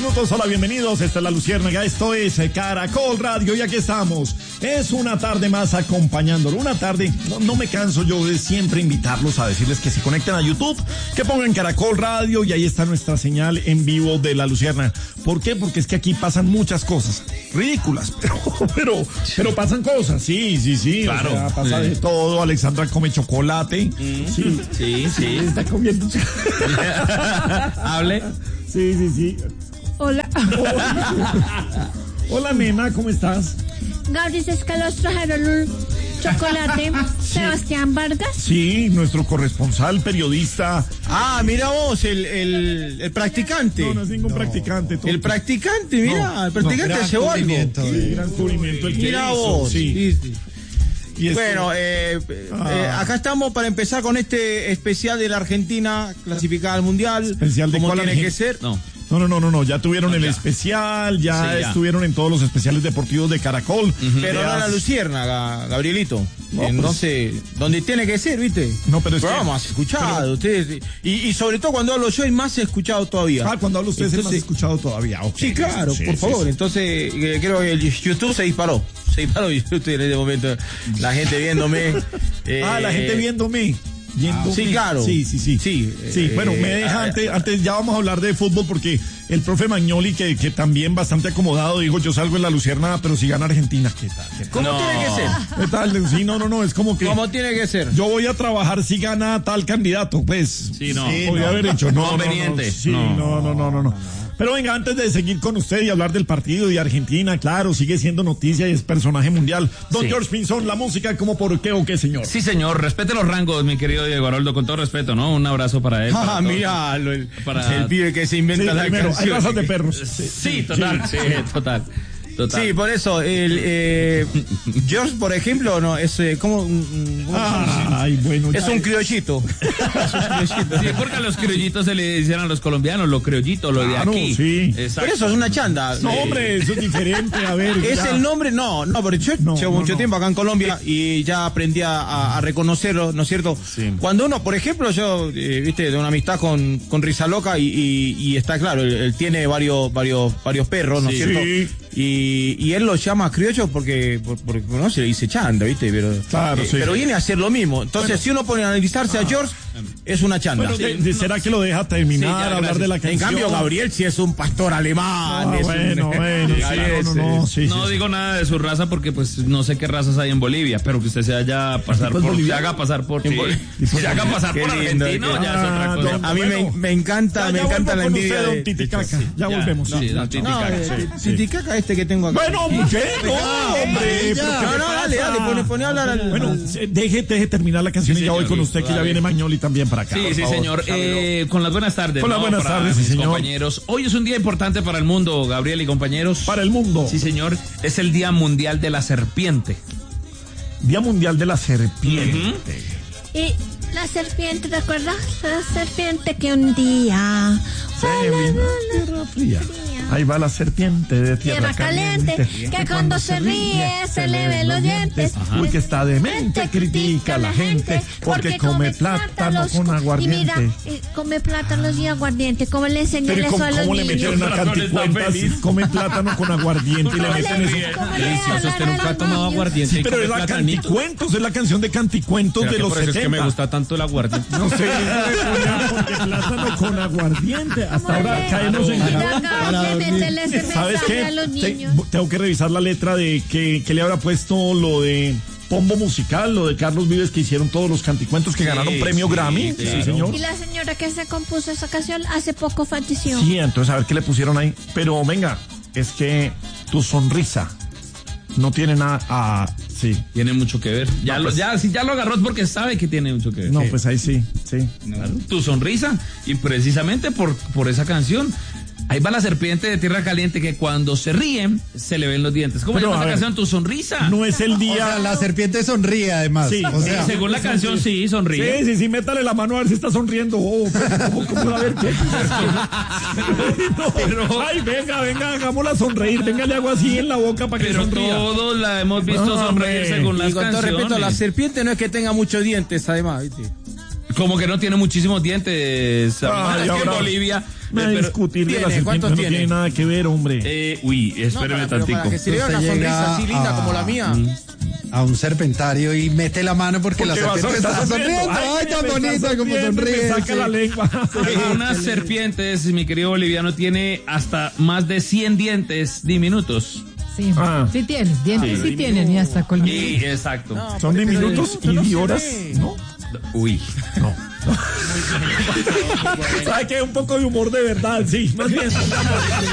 minutos. Hola, bienvenidos. Esta es La Luciérnaga. Esto es Caracol Radio y aquí estamos. Es una tarde más acompañándolo. Una tarde, no me canso yo de siempre invitarlos a decirles que se conecten a YouTube, que pongan Caracol Radio y ahí está nuestra señal en vivo de La Luciérnaga. ¿Por qué? Porque es que aquí pasan muchas cosas ridículas, pero pasan cosas. Sí. Claro. O sea, pasa de todo. Alexandra come chocolate. Sí. Está comiendo chocolate. Hable. Sí. Hola. Hola, nena, ¿cómo estás? Gabriel Escalos trajeron un chocolate. Sebastián Vargas. Sí, nuestro corresponsal, periodista. Ah, mira vos, el practicante. No es ningún practicante. El practicante, mira, el practicante llevó algo. Sí, gran cubrimiento el que Mira hizo, vos. sí. Y Bueno, acá estamos para empezar con este especial de la Argentina clasificada al Mundial. ¿Especial de como cuál tiene que Argentina? ser. No, ya tuvieron el especial, ya estuvieron en todos los especiales deportivos de Caracol. Pero no la Luciérnaga, Gabrielito. No, entonces, donde tiene que ser, ¿viste? No, pero es que... más escuchado, ustedes. Y sobre todo cuando hablo yo, hay más escuchado todavía. Cuando hablo ustedes es más escuchado todavía. Okay. Sí, claro, por favor. Sí. Entonces, creo que el YouTube se disparó YouTube en este momento. La gente viéndome. La gente viéndome. Sí, claro. Sí. Bueno, me deja antes ya vamos a hablar de fútbol porque el profe Magnoli, que también bastante acomodado, dijo: yo salgo en La Luciérnaga, pero si gana Argentina. ¿Qué tal? ¿Cómo tiene que ser? ¿Qué tal? Sí, no, es como que... ¿Cómo tiene que ser? Yo voy a trabajar si gana tal candidato, pues. Podría haber hecho. Conveniente. No. Pero venga, antes de seguir con usted y hablar del partido de Argentina, claro, sigue siendo noticia y es personaje mundial. Don George Pinzón, la música, ¿cómo por qué o qué, señor? Sí, señor, respete los rangos, mi querido Diego Haroldo, con todo respeto, ¿no? Un abrazo para él. Mira, el pibe que se inventa la canción. Hay razas de perros. Sí, total. Sí, por eso, George, por ejemplo, no, es como es un criollito. Sí, porque a los criollitos se le decían a los colombianos, los criollitos, lo de aquí. Sí. Pero eso es una chanda. No, hombre, eso es diferente, a ver. Es el nombre, pero yo llevo mucho tiempo acá en Colombia y ya aprendí a reconocerlo, ¿no es cierto? Sí. Cuando uno, por ejemplo, yo, viste, de una amistad con Risa Loca y está claro, él tiene varios perros, ¿no es cierto? Sí. Y él lo llama criollo porque no se le dice chanda, ¿viste? Pero viene a hacer lo mismo. Entonces, si uno pone a analizarse a George, es una chanda. Bueno, ¿será que lo deja terminar a hablar de la canción? En cambio, Gabriel sí es un pastor alemán. No digo nada de su raza porque pues no sé qué razas hay en Bolivia, pero que usted se haga pasar por argentino, ya es otra cosa. A mí me encanta la envidia de Titicaca. Ya volvemos. Titicaca que tengo acá. Bueno, ¿qué? Hombre. Dale, pone a hablar. Bueno, deje terminar la canción y ya voy con usted, que ya viene Magnoli también para acá. Sí, señor. Con las buenas tardes. Con las buenas tardes, sí, señor. Compañeros. Hoy es un día importante para el mundo, Gabriel y compañeros. Para el mundo. Sí, señor. Es el Día Mundial de la Serpiente. Día Mundial de la Serpiente. Y la serpiente, ¿te acuerdas? La serpiente que un día se vino a tierra fría. Ahí va la serpiente de tierra caliente, que cuando se ríe se le ven los dientes. Porque está demente, critica a la gente, porque come plátano con aguardiente. Y mira, come plátanos y aguardiente. ¿Cómo le enseñan eso a los ¿cómo niños? le metieron a canticuentas? Come plátano con aguardiente y le meten eso. Delicioso, usted nunca ha tomado aguardiente. Sí, pero es la Canticuentos, es la canción de Canticuentos de los 70. Es que me gusta tanto el aguardiente. No sé, porque plátano con aguardiente. Hasta ahora caemos en... ¿Sabes qué? Tengo que revisar la letra de que le habrá puesto lo de Pombo Musical, lo de Carlos Vives, que hicieron todos los canticuentos que ganaron premio Grammy. Claro. Sí, señor. Y la señora que se compuso esa canción hace poco falleció. Sí, entonces a ver qué le pusieron ahí. Pero venga, es que tu sonrisa no tiene nada sí. Tiene mucho que ver. Si ya lo agarró es porque sabe que tiene mucho que ver. No, pues ahí sí. Claro. Tu sonrisa. Y precisamente por esa canción. Ahí va la serpiente de tierra caliente que cuando se ríen se le ven los dientes. ¿Cómo se llama esa canción? Tu sonrisa. No es el día. O sea, la serpiente sonríe además. Sí, según la canción sí sonríe. Sí, métale la mano a ver si está sonriendo. ¿Cómo a ver qué? Ay, venga, hagámosla sonreír. Venga, le hago así en la boca para que sonría. Pero todos la hemos visto sonreír según las canciones. Con todo respeto, la serpiente no es que tenga muchos dientes, además, ¿viste? Como que no tiene muchísimos dientes. Ay, en Bolivia. Discutir de la serpiente no tiene nada que ver, hombre. Espéreme tantico. Para que se le vea una sonrisa así linda como la mía. A un serpentario y mete la mano porque la serpiente está sonriendo. Ay, tan bonito como sonríe. Saca la lengua. Algunas serpientes, mi querido boliviano, tiene hasta más de 100 dientes diminutos. Sí, sí tienen, dientes sí tienen y hasta colmillos. Sí, exacto. No, son diminutos y horas, ¿no? No. ¿Sabe qué? Un poco de humor de verdad, sí. Más bien.